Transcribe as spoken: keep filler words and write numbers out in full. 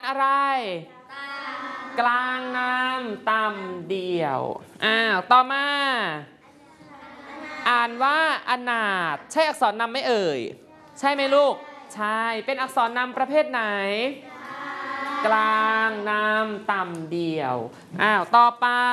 อะไรกลางน้ำต่ำเดี่ยวอ้าวต่อมาอ่านว่าอนาถใช่อักษรนำไหมเอ่ยใช่ไหมลูกใช่เป็นอักษรนำประเภทไหนกลางน้ำต่ำเดี่ยวอ้าวต่อไป